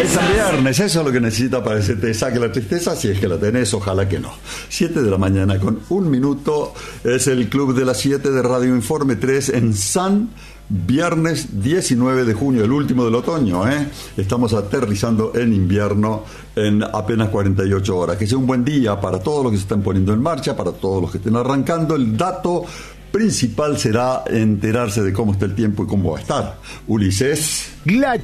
Es viernes, eso es lo que necesita para que te saque la tristeza, si es que la tenés, ojalá que no. 7 de la mañana con 1 minuto, es el Club de las 7 de Radio Informe 3 en San Viernes 19 de junio, el último del otoño, Estamos aterrizando en invierno en apenas 48 horas. Que sea un buen día para todos los que se están poniendo en marcha, para todos los que estén arrancando. El dato principal será enterarse de cómo está el tiempo y cómo va a estar. Ulises. La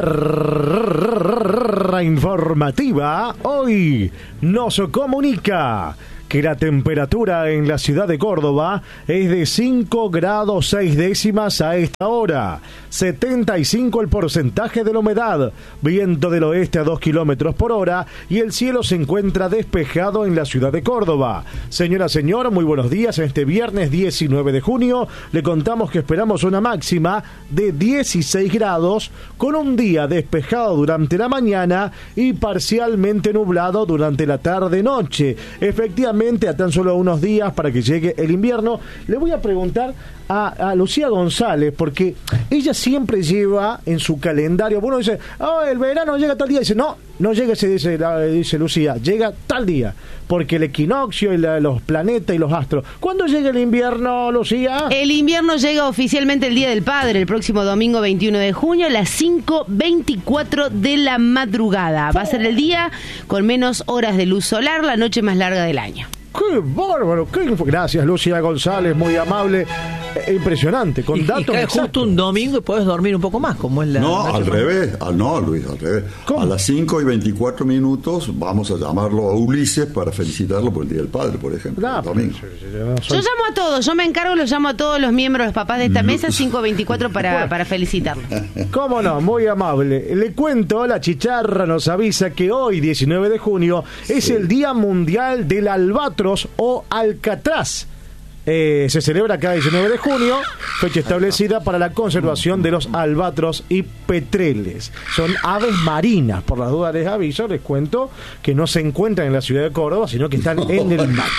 chicharra informativa hoy nos comunica que la temperatura en la ciudad de Córdoba es de 5 grados 6 décimas a esta hora. 75 el porcentaje de la humedad, viento del oeste a 2 kilómetros por hora y el cielo se encuentra despejado en la ciudad de Córdoba. Señora, señor, muy buenos días. En este viernes 19 de junio le contamos que esperamos una máxima de 16 grados con un día despejado durante la mañana y parcialmente nublado durante la tarde-noche. Efectivamente, a tan solo unos días para que llegue el invierno. Le voy a preguntar a Lucía González, porque ella siempre lleva en su calendario, bueno, dice, el verano llega tal día, dice, no llega ese, dice Lucía, llega tal día, porque el equinoccio y los planetas y los astros. ¿Cuándo llega el invierno, Lucía? El invierno llega oficialmente el Día del Padre, el próximo domingo 21 de junio, a las 5:24 de la madrugada. Va a ser el día con menos horas de luz solar, la noche más larga del año. ¡Qué bárbaro! Gracias, Lucía González, muy amable, impresionante, con datos y cae exactos. Justo un domingo y podés dormir un poco más, como es la... No, al revés. No, Luis, al revés. ¿Cómo? A las 5:24 vamos a llamarlo a Ulises para felicitarlo por el Día del Padre, por ejemplo. Domingo. Yo llamo a todos, yo me encargo, los llamo a todos los miembros, los papás de esta mesa, 5:24 para felicitarlos. ¿Cómo no? Muy amable. Le cuento, la chicharra nos avisa que hoy, 19 de junio, es el Día Mundial del Albatros o Alcatraz. Se celebra cada 19 de junio, fecha establecida para la conservación de los albatros y petreles. Son aves marinas, por las dudas les aviso, les cuento que no se encuentran en la ciudad de Córdoba, sino que están en el mar.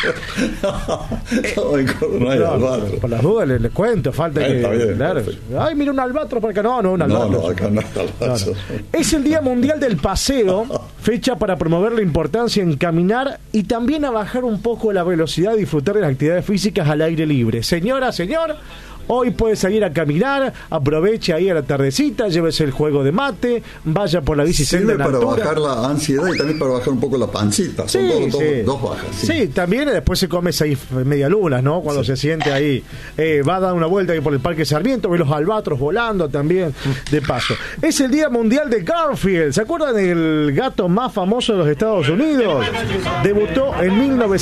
Por las dudas les cuento, falta que... Bien, claro. Ay, mira un albatro por acá. No, un albatro. No, acá no está albatro. Es el Día Mundial del Paseo, fecha para promover la importancia en caminar y también a bajar un poco la velocidad y disfrutar de las actividades físicas al aire libre. Señora, señor, hoy puede salir a caminar, aproveche ahí a la tardecita, llévese el juego de mate, vaya por la bicicleta para bajar la ansiedad y también para bajar un poco la pancita. Son dos bajas. Sí, también después se come 6 medialunas, ¿no? Cuando se siente ahí. Va a dar una vuelta ahí por el Parque Sarmiento, ve los albatros volando también, de paso. Es el Día Mundial de Garfield. ¿Se acuerdan del gato más famoso de los Estados Unidos? Debutó en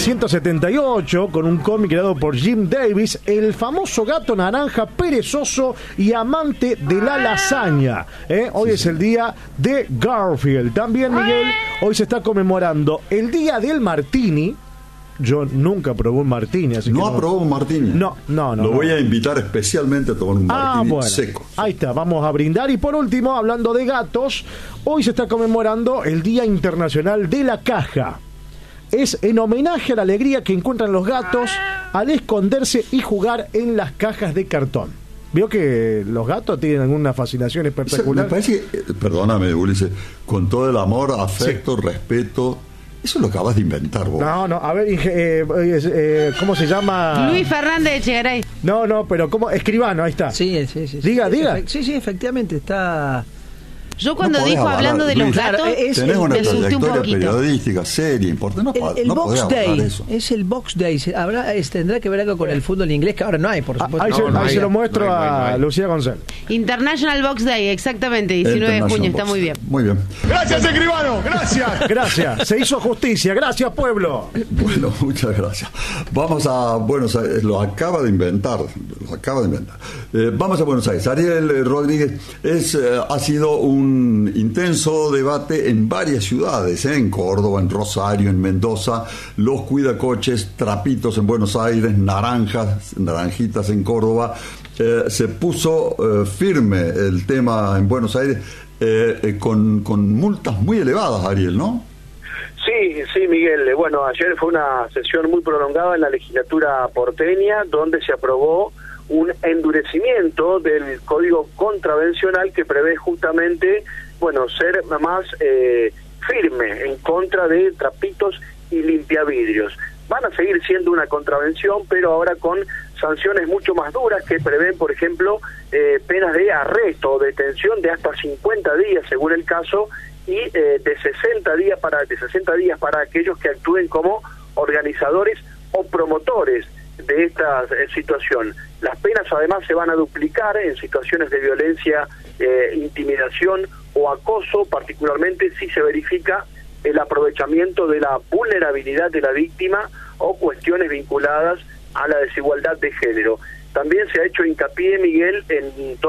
1978 con un cómic creado por Jim Davis, el famoso gato naranja perezoso y amante de la lasaña. Hoy es el día de Garfield. También, Miguel, hoy se está conmemorando el día del martini. Yo nunca probé un martini, así ¿No aprobó un martini? No. Lo voy a invitar especialmente a tomar un martini seco. Ahí está, vamos a brindar. Y por último, hablando de gatos, hoy se está conmemorando el Día Internacional de la Caja. Es en homenaje a la alegría que encuentran los gatos al esconderse y jugar en las cajas de cartón. ¿Vio que los gatos tienen alguna fascinación espectacular? Me parece que, perdóname, Ulises, con todo el amor, afecto, respeto, eso lo acabas de inventar vos. No, a ver, ¿cómo se llama? Luis Fernández de Echegaray. No, pero ¿cómo? Escribano, ahí está. Sí. Diga. Sí, efectivamente, está... Yo cuando dijo hablando de los gatos, tenés una me asusté un trayectoria poquito. periodística seria, importante. El Box Day es el Box Day. Tendrá que ver algo con el fútbol inglés, que ahora no hay, por supuesto. Ahí se lo muestro a Lucía González. International Box Day, exactamente, 19 de junio, está muy bien. Muy bien. Gracias, escribano, gracias. Se hizo justicia, gracias, pueblo. Bueno, muchas gracias. Vamos a Buenos Aires, lo acaba de inventar. Vamos a Buenos Aires. Ariel Rodríguez ha sido un intenso debate en varias ciudades, en Córdoba, en Rosario, en Mendoza, los cuidacoches, trapitos en Buenos Aires, naranjitas en Córdoba. Se puso firme el tema en Buenos Aires con multas muy elevadas, Ariel, ¿no? Sí, Miguel. Bueno, ayer fue una sesión muy prolongada en la legislatura porteña, donde se aprobó un endurecimiento del Código Contravencional que prevé justamente ser más firme en contra de trapitos y limpiavidrios. Van a seguir siendo una contravención, pero ahora con sanciones mucho más duras que prevén, por ejemplo, penas de arresto o detención de hasta 50 días según el caso, y de 60 días para aquellos que actúen como organizadores o promotores de esta situación. Las penas además se van a duplicar en situaciones de violencia, intimidación o acoso, particularmente si se verifica el aprovechamiento de la vulnerabilidad de la víctima o cuestiones vinculadas a la desigualdad de género. También se ha hecho hincapié, Miguel, en